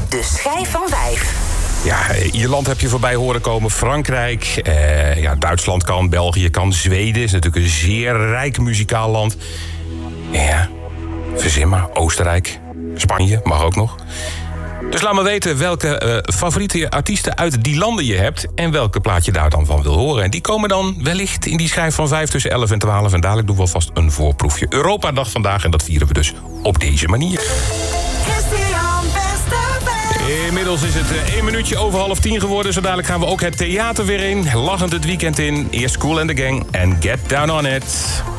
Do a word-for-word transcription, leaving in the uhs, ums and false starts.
De schijf van vijf. Ja, Ierland heb je voorbij horen komen. Frankrijk, eh, ja, Duitsland kan, België kan, Zweden is natuurlijk een zeer rijk muzikaal land. Ja, verzin maar, Oostenrijk, Spanje mag ook nog. Dus laat me weten welke uh, favoriete artiesten uit die landen je hebt en welke plaat je daar dan van wil horen. En die komen dan wellicht in die schijf van vijf tussen elf en twaalf. En dadelijk doen we alvast een voorproefje. Europa-dag vandaag en dat vieren we dus op deze manier. Inmiddels is het één minuutje over half tien geworden. Zo dadelijk gaan we ook het theater weer in. Lachend het weekend in. Eerst Kool and the Gang en Get Down on It.